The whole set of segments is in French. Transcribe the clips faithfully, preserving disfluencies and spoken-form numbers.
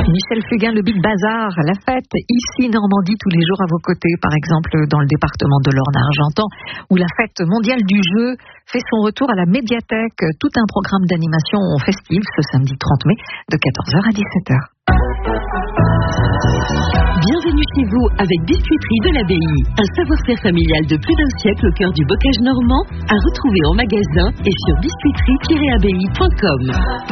Michel Fugain, le Big Bazar, la fête ici Normandie tous les jours à vos côtés, par exemple dans le département de l'Orne-Argentan, où la fête mondiale du jeu fait son retour à la médiathèque. Tout un programme d'animation festive ce samedi trente mai de quatorze heures à dix-sept heures. Bienvenue chez vous avec Biscuiterie de l'Abbaye. Un savoir-faire familial de plus d'un siècle au cœur du bocage normand, à retrouver en magasin et sur biscuiterie tiret abbaye point com.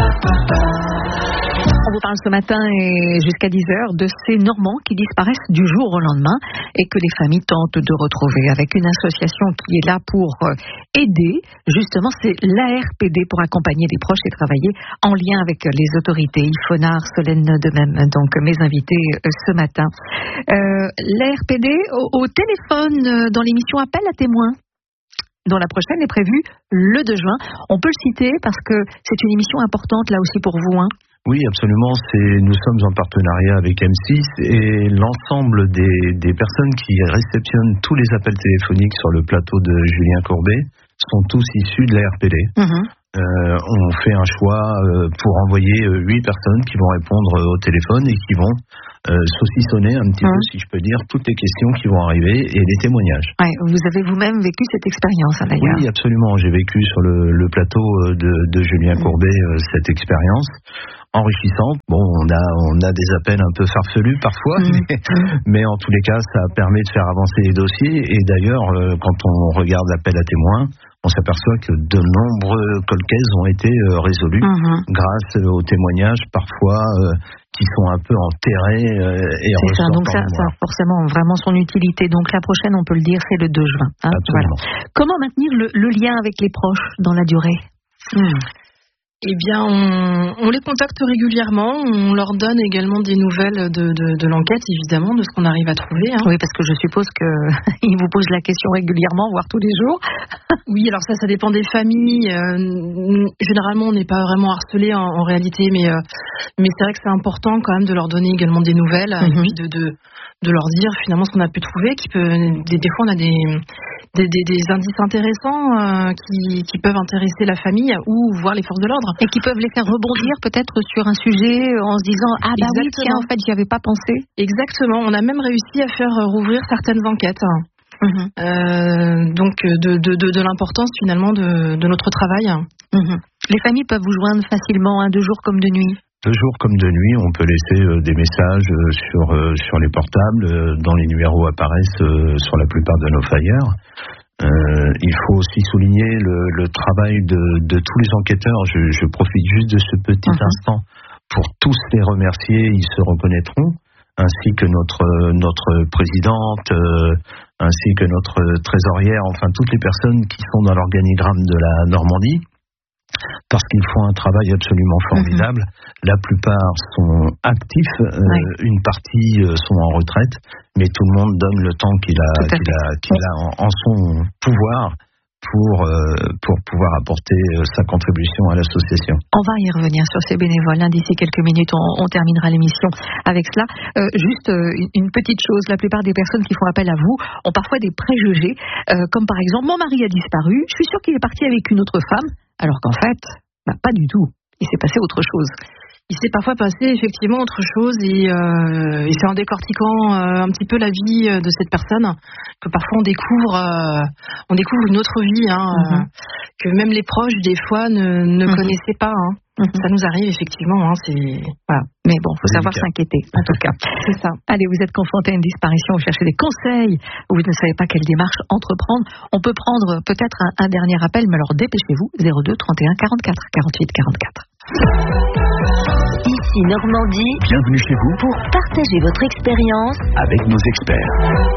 On vous parle ce matin et jusqu'à dix heures de ces Normands qui disparaissent du jour au lendemain et que les familles tentent de retrouver avec une association qui est là pour aider. Justement, c'est l'A R P D pour accompagner les proches et travailler en lien avec les autorités. Yves Fonard, Solène de même, donc mes invités ce matin. Euh, L'A R P D au, au téléphone dans l'émission Appel à témoins, dont la prochaine est prévue le deux juin. On peut le citer parce que c'est une émission importante là aussi pour vous, hein. Oui, absolument. C'est, nous sommes en partenariat avec M six et l'ensemble des, des personnes qui réceptionnent tous les appels téléphoniques sur le plateau de Julien Courbet sont tous issus de l'A R P D. Mmh. Euh, on fait un choix euh, pour envoyer huit euh, personnes qui vont répondre euh, au téléphone et qui vont euh, saucissonner un petit mmh. peu, si je peux dire, toutes les questions qui vont arriver et les témoignages. Ouais, vous avez vous-même vécu cette expérience, hein, d'ailleurs. Oui, absolument. J'ai vécu sur le, le plateau de, de Julien mmh. Courbet euh, cette expérience enrichissante. Bon, on a on a des appels un peu farfelus parfois, mmh. mais, mais en tous les cas, ça permet de faire avancer les dossiers. Et d'ailleurs, euh, quand on regarde l'appel à témoins, on s'aperçoit que de nombreux cold cases ont été euh, résolus mmh. grâce euh, aux témoignages parfois euh, qui sont un peu enterrés euh, et c'est ça, donc ça, ça a forcément vraiment son utilité. Donc la prochaine, on peut le dire, c'est le deux juin. Hein, voilà. Comment maintenir le, le lien avec les proches dans la durée? mmh. Eh bien, on, on les contacte régulièrement, on leur donne également des nouvelles de, de, de l'enquête, évidemment, de ce qu'on arrive à trouver. Hein. Oui, parce que je suppose qu'ils vous posent la question régulièrement, voire tous les jours. Oui, alors ça, ça dépend des familles. Euh, généralement, on n'est pas vraiment harcelé en, en réalité, mais, euh, mais c'est vrai que c'est important quand même de leur donner également des nouvelles, mm-hmm. et puis de, de, de leur dire finalement ce qu'on a pu trouver. Qui peut, des, des fois, on a des... Des, des, des indices intéressants euh, qui, qui peuvent intéresser la famille ou voir les forces de l'ordre. Et qui peuvent les faire rebondir peut-être sur un sujet en se disant « Ah bah oui, tiens, en fait, j'y avais pas pensé ». Exactement, on a même réussi à faire rouvrir certaines enquêtes. Mmh. Euh, donc de, de, de, de l'importance finalement de, de notre travail. Mmh. Les familles peuvent vous joindre facilement, hein, de jour comme de nuit. De jour comme de nuit, on peut laisser euh, des messages euh, sur, euh, sur les portables, euh, dont les numéros apparaissent euh, sur la plupart de nos flyers. Euh, il faut aussi souligner le, le travail de, de tous les enquêteurs. Je, je profite juste de ce petit uh-huh. instant pour tous les remercier. Ils se reconnaîtront, ainsi que notre, notre présidente, euh, ainsi que notre trésorière, enfin toutes les personnes qui sont dans l'organigramme de la Normandie. Parce qu'ils font un travail absolument formidable. Mmh. La plupart sont actifs, euh, ouais. une partie euh, sont en retraite, mais tout le monde donne le temps qu'il a, qu'il a, qu'il a en, en son pouvoir pour, euh, pour pouvoir apporter euh, sa contribution à l'association. On va y revenir sur ces bénévoles. Hein. D'ici quelques minutes, on, on terminera l'émission avec cela. Euh, juste euh, une petite chose, la plupart des personnes qui font appel à vous ont parfois des préjugés, euh, comme par exemple, mon mari a disparu, je suis sûre qu'il est parti avec une autre femme. Alors qu'en fait, bah, pas du tout. Il s'est passé autre chose. Il s'est parfois passé effectivement autre chose et, euh, et c'est en décortiquant euh, un petit peu la vie de cette personne que parfois on découvre, euh, on découvre une autre vie, hein, mm-hmm. euh, que même les proches des fois ne, ne mm-hmm. connaissaient pas. Hein. Mm-hmm. Ça nous arrive effectivement. Hein, c'est voilà. Mais bon, faut savoir s'inquiéter. En tout cas, c'est ça. Allez, vous êtes confronté à une disparition, vous cherchez des conseils, ou vous ne savez pas quelle démarche entreprendre. On peut prendre peut-être un, un dernier appel, mais alors dépêchez-vous. zéro deux trente et un quarante-quatre quarante-huit quarante-quatre. Ici Normandie. Bienvenue chez vous pour partager votre expérience avec nos experts.